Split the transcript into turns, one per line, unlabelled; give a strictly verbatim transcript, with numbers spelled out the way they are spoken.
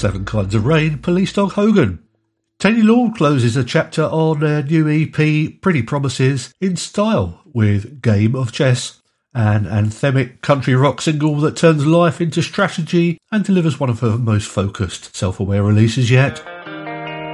Seven Kinds of Rain, Police Dog Hogan. Teddy Lord closes a chapter on their new E P, Pretty Promises, in style with Game of Chess, an anthemic country rock single that turns life into strategy and delivers one of her most focused, self-aware releases yet.